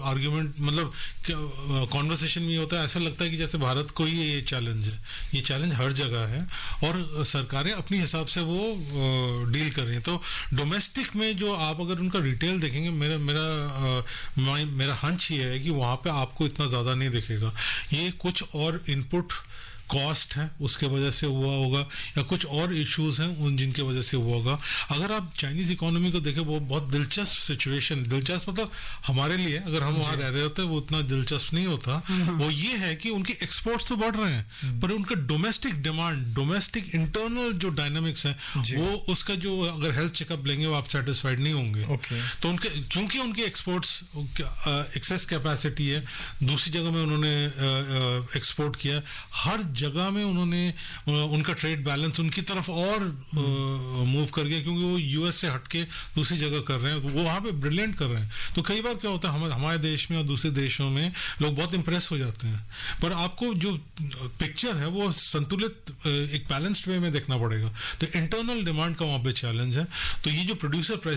Argument, मतलब conversation में होता है, ऐसा लगता है कि जैसे भारत को ही ये चैलेंज है। ये चैलेंज हर जगह है और सरकारें अपनी हिसाब से वो डील कर रही हैं। तो डोमेस्टिक में जो आप अगर उनका रिटेल देखेंगे, मेरा हंच ये है कि वहाँ पे आपको इतना ज़्यादा नहीं दिखेगा। ये कुछ और इनपुट कॉस्ट है उसके वजह से हुआ होगा, या कुछ और इश्यूज हैं उन जिनके वजह से हुआ होगा। अगर आप चाइनीज इकोनॉमी को देखें, वो बहुत दिलचस्प सिचुएशन, दिलचस्प मतलब हमारे लिए, अगर हम वहाँ रह रहे होते वो उतना दिलचस्प नहीं होता। वो ये है कि उनकी एक्सपोर्ट्स तो बढ़ रहे हैं, पर उनका डोमेस्टिक डिमांड, डोमेस्टिक इंटरनल जो डायनामिक्स है, वो उसका जो, अगर हेल्थ चेकअप लेंगे वो आप सेटिस्फाइड नहीं होंगे। तो उनके, क्योंकि उनके एक्सपोर्ट्स एक्सेस कैपेसिटी है, दूसरी जगह में उन्होंने एक्सपोर्ट किया, हर जगह में उन्होंने उनका ट्रेड बैलेंस उनकी तरफ और मूव कर गया, क्योंकि वो यूएस से हटके दूसरी जगह कर रहे हैं, तो वो वहाँ पे ब्रिलियंट कर रहे हैं। तो कई बार क्या होता है, हमारे देश में और दूसरे देशों में लोग बहुत इंप्रेस हो जाते हैं, पर आपको जो पिक्चर है वो संतुलित एक बैलेंस्ड वे में देखना पड़ेगा। तो इंटरनल डिमांड का वहाँ पे चैलेंज है। तो ये जो प्रोड्यूसर प्राइस